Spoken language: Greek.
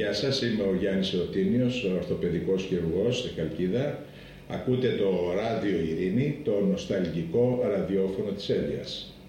Γεια σας, είμαι ο Γιάννης Εωτίνιος, ορθοπαιδικός χειρουργός στη Χαλκίδα. Ακούτε το Ράδιο Ειρήνη, το νοσταλγικό ραδιόφωνο της Έλιας.